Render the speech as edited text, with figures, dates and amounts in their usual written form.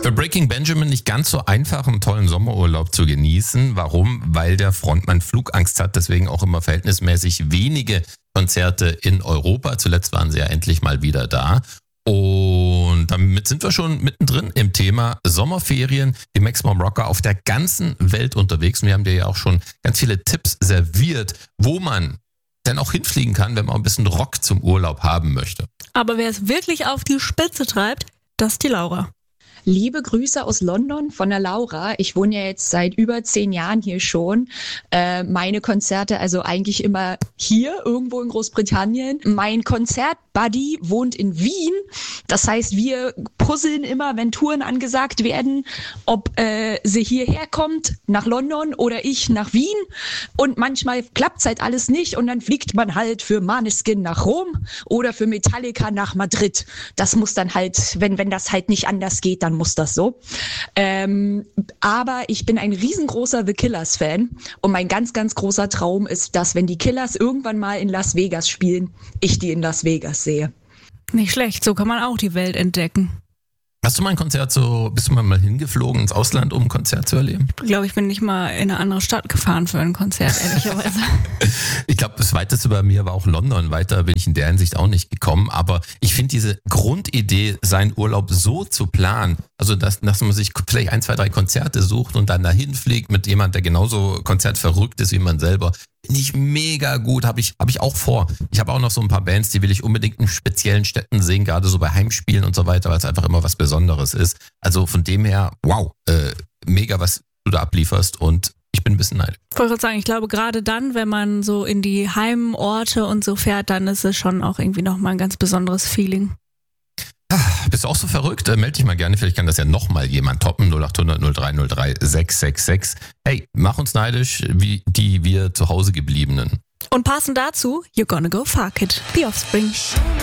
Für Breaking Benjamin nicht ganz so einfach, einen tollen Sommerurlaub zu genießen. Warum? Weil der Frontmann Flugangst hat, deswegen auch immer verhältnismäßig wenige Konzerte in Europa. Zuletzt waren sie ja endlich mal wieder da. Und damit sind wir schon mittendrin im Thema Sommerferien. Die Maximum Rocker auf der ganzen Welt unterwegs. Und wir haben dir ja auch schon ganz viele Tipps serviert, wo man denn auch hinfliegen kann, wenn man ein bisschen Rock zum Urlaub haben möchte. Aber wer es wirklich auf die Spitze treibt, das ist die Laura. Liebe Grüße aus London von der Laura. Ich wohne ja jetzt seit über 10 Jahren hier schon. Meine Konzerte also eigentlich immer hier, irgendwo in Großbritannien. Mein Konzertbuddy wohnt in Wien. Das heißt, wir puzzeln immer, wenn Touren angesagt werden, ob sie hierher kommt, nach London oder ich nach Wien. Und manchmal klappt halt alles nicht und dann fliegt man halt für Måneskin nach Rom oder für Metallica nach Madrid. Das muss dann halt, wenn das halt nicht anders geht, dann muss das so. Aber ich bin ein riesengroßer The Killers-Fan und mein ganz, ganz großer Traum ist, dass, wenn die Killers irgendwann mal in Las Vegas spielen, ich die in Las Vegas sehe. Nicht schlecht, so kann man auch die Welt entdecken. Hast du mal ein Konzert bist du mal hingeflogen ins Ausland, um ein Konzert zu erleben? Ich glaube, ich bin nicht mal in eine andere Stadt gefahren für ein Konzert, ehrlicherweise. Ich glaube, das weiteste bei mir war auch London. Weiter bin ich in der Hinsicht auch nicht gekommen. Aber ich finde diese Grundidee, seinen Urlaub so zu planen, also dass man sich vielleicht 1, 2, 3 Konzerte sucht und dann dahin fliegt mit jemand, der genauso konzertverrückt ist wie man selber, finde ich mega gut, hab ich auch vor. Ich habe auch noch so ein paar Bands, die will ich unbedingt in speziellen Städten sehen, gerade so bei Heimspielen und so weiter, weil es einfach immer was Besonderes ist. Also von dem her, wow, mega, was du da ablieferst, und ich bin ein bisschen neidisch. Ich wollte gerade sagen, ich glaube, gerade dann, wenn man so in die Heimorte und so fährt, dann ist es schon auch irgendwie nochmal ein ganz besonderes Feeling. Bist du auch so verrückt? Melde dich mal gerne, vielleicht kann das ja nochmal jemand toppen. 0800 0303 666. Hey, mach uns neidisch, wie wir zu Hause gebliebenen. Und passend dazu, You're Gonna Go Fuck It, The Offspring.